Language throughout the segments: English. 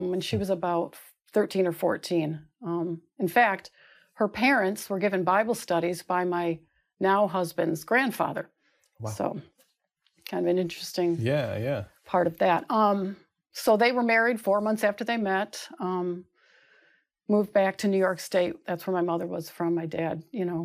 when she was about 13 or 14. In fact, her parents were given Bible studies by my now husband's grandfather. Wow. So kind of an interesting Yeah. part of that. So they were married 4 months after they met, moved back to New York State. That's where my mother was from. My dad,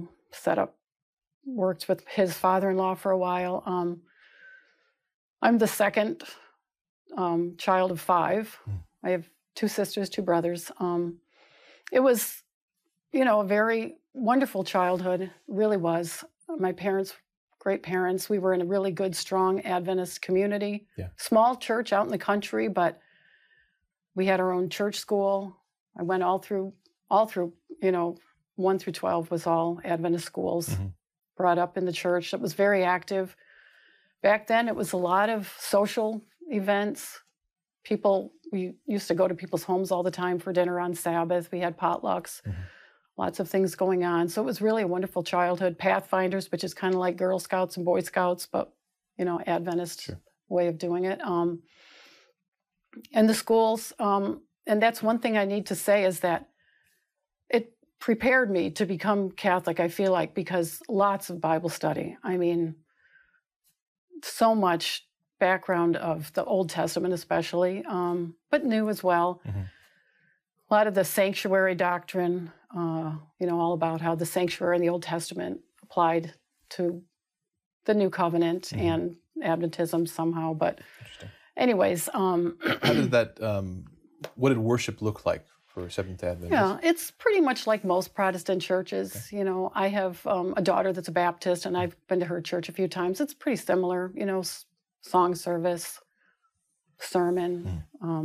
worked with his father-in-law for a while. I'm the second child of 5. I have 2 sisters, 2 brothers. It was, a very wonderful childhood, really was. My parents, great parents. We were in a really good, strong Adventist community. Yeah. Small church out in the country, but we had our own church school. I went all through, 1 through 12 was all Adventist schools. Mm-hmm. Brought up in the church. It was very active. Back then, it was a lot of social events. We used to go to people's homes all the time for dinner on Sabbath. We had potlucks, lots of things going on. So it was really a wonderful childhood. Pathfinders, which is kind of like Girl Scouts and Boy Scouts, but, Adventist way of doing it. And the schools, and that's one thing I need to say is that it prepared me to become Catholic, I feel like, because lots of Bible study. I mean, so much background of the Old Testament especially, but New as well. Mm-hmm. A lot of the sanctuary doctrine, all about how the sanctuary in the Old Testament applied to the New Covenant and Adventism somehow. But anyways. How did that, what did worship look like for Seventh-day Adventists? Yeah, it's pretty much like most Protestant churches. Okay. I have a daughter that's a Baptist, and I've been to her church a few times. It's pretty similar, song service, sermon.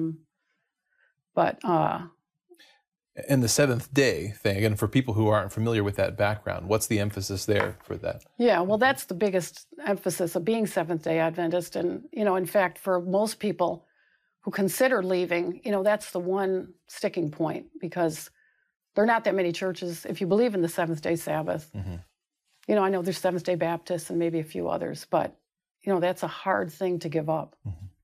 And the seventh day thing, again, for people who aren't familiar with that background, what's the emphasis there for that? Yeah, well, that's the biggest emphasis of being Seventh-day Adventist. And, in fact, for most people who consider leaving, that's the one sticking point, because there are not that many churches, if you believe in the Seventh-day Sabbath. Mm-hmm. I know there's Seventh-day Baptists and maybe a few others, but, that's a hard thing to give up.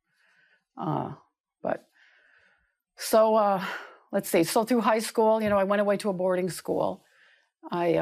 Let's see. So through high school, I went away to a boarding school. I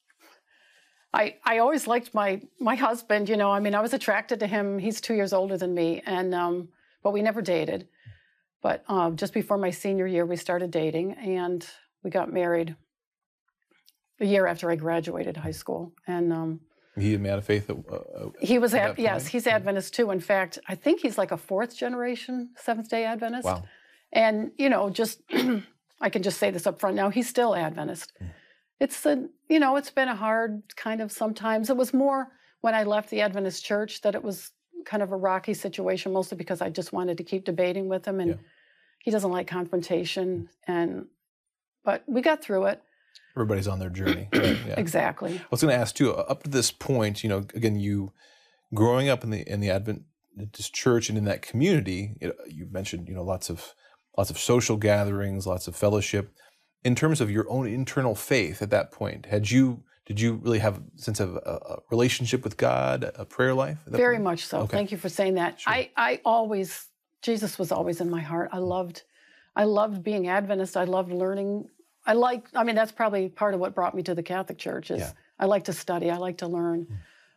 always liked my husband, I was attracted to him. He's 2 years older than me, and but we never dated. But just before my senior year, we started dating, and we got married a year after I graduated high school. And he a man of faith? He was, yes, he's Adventist too. In fact, I think he's like a 4th generation Seventh-day Adventist. Wow. And, just, I can just say this up front now, he's still Adventist. It's it's been a hard kind of sometimes. It was more when I left the Adventist church that it was kind of a rocky situation, mostly because I just wanted to keep debating with him, and he doesn't like confrontation. But we got through it. Everybody's on their journey. Right? Yeah. Exactly. I was going to ask too, up to this point, again, you growing up in the Adventist church and in that community, you mentioned, lots of social gatherings, lots of fellowship. In terms of your own internal faith at that point, did you really have a sense of a relationship with God, a prayer life? Very much so. Okay. Thank you for saying that. Sure. Jesus was always in my heart. I loved being Adventist. I loved learning. That's probably part of what brought me to the Catholic Church is I like to study. I like to learn.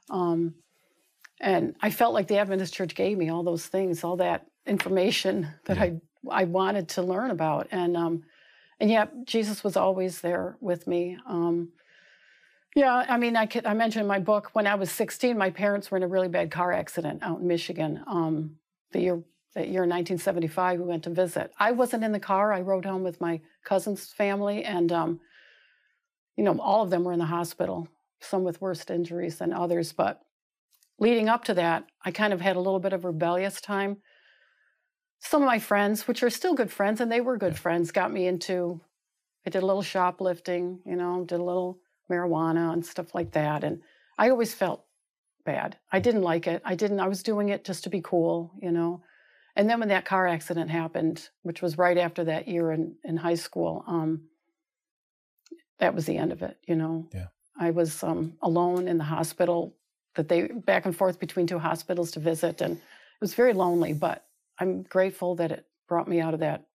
And I felt like the Adventist Church gave me all those things, all that information that I wanted to learn about. And yet Jesus was always there with me. I mentioned in my book, when I was 16, my parents were in a really bad car accident out in Michigan. That year in 1975, we went to visit. I wasn't in the car. I rode home with my cousin's family, and all of them were in the hospital, some with worse injuries than others. But leading up to that, I kind of had a little bit of rebellious time. Some of my friends, which are still good friends, and they were good friends, got me into, I did a little shoplifting, did a little marijuana and stuff like that. And I always felt bad. I didn't like it. I was doing it just to be cool, And then when that car accident happened, which was right after that year in high school, that was the end of it, Yeah. I was alone in the hospital, back and forth between 2 hospitals to visit, and it was very lonely, but I'm grateful that it brought me out of that